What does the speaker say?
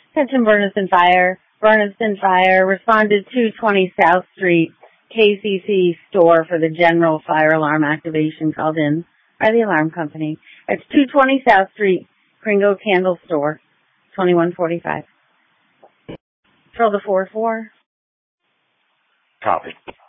Attention Berniston Fire. Berniston Fire responded to 220 South Street, KCC store for the general fire alarm activation called in by the alarm company. It's 220 South Street, Kringle Candle Store, 2145. Control the 4-4. Copy.